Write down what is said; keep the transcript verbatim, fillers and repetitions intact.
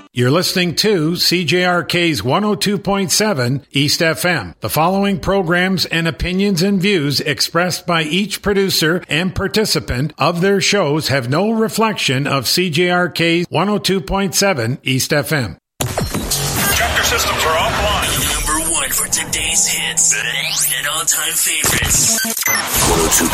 You're listening to C J R K's one oh two point seven East F M. The following programs and opinions and views expressed by each producer and participant of their shows have no reflection of C J R K's one oh two point seven East F M. Chapter systems are offline. Number one for today's hits and all-time favorites. one oh two